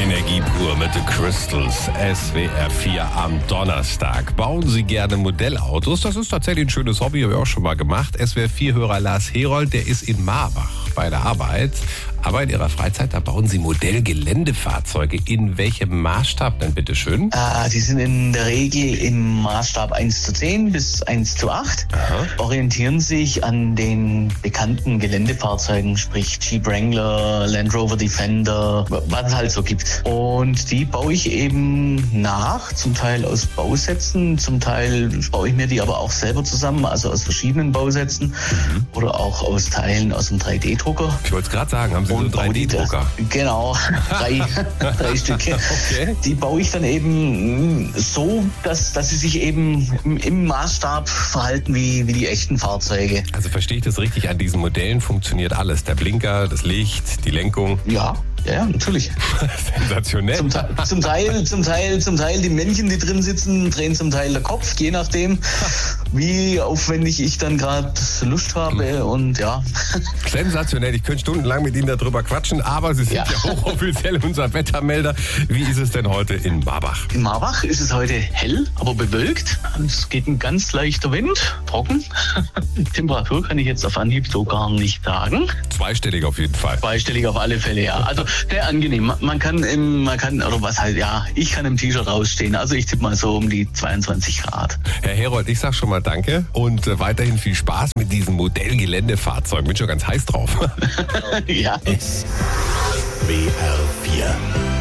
Energie pur mit The Crystals, SWR 4 am Donnerstag. Bauen Sie gerne Modellautos? Das ist tatsächlich ein schönes Hobby, habe ich auch schon mal gemacht. SWR 4-Hörer Lars Herold, der ist in Marbach bei der Arbeit. Aber in Ihrer Freizeit, da bauen Sie Modellgeländefahrzeuge. In welchem Maßstab denn, bitteschön? Die sind in der Regel im Maßstab 1:10 bis 1:8. Aha. Orientieren sich an den bekannten Geländefahrzeugen, sprich Jeep Wrangler, Land Rover Defender, was es halt so gibt. Und die baue ich eben nach, zum Teil aus Bausätzen, zum Teil baue ich mir die aber auch selber zusammen, also aus verschiedenen Bausätzen oder auch aus Teilen aus dem 3D-Drucker. Ich wollte es gerade sagen, haben Sie so einen 3D-Drucker? Genau, drei Stücke. Okay. Die baue ich dann eben so, dass sie sich eben im Maßstab verhalten wie die echten Fahrzeuge. Also verstehe ich das richtig, an diesen Modellen funktioniert alles. Der Blinker, das Licht, die Lenkung. Ja, natürlich. Sensationell. Zum Teil die Männchen, die drin sitzen, drehen zum Teil der Kopf, je nachdem, wie aufwendig ich dann gerade Lust habe und ja. Sensationell. Ich könnte stundenlang mit Ihnen darüber quatschen, aber Sie sind ja hochoffiziell unser Wettermelder. Wie ist es denn heute in Marbach? In Marbach ist es heute hell, aber bewölkt. Es geht ein ganz leichter Wind, trocken. Temperatur kann ich jetzt auf Anhieb so gar nicht sagen. Zweistellig auf jeden Fall. Zweistellig auf alle Fälle, ja. Also sehr angenehm. Ich kann im T-Shirt rausstehen. Also ich tippe mal so um die 22 Grad. Herr Herold, ich sag schon mal danke und weiterhin viel Spaß mit diesen Modellgeländefahrzeugen. Bin schon ganz heiß drauf. Ja. SWR 4